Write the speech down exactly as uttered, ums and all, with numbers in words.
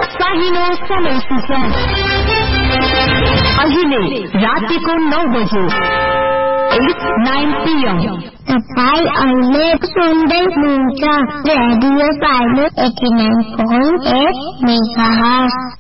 चाहिनो समय सूचन अहिले रातिको नौ बजे eight nine p m तपाईँ अहिले सुन्दै हुनुहुन्छ radio silo eighty nine point eight megahertz.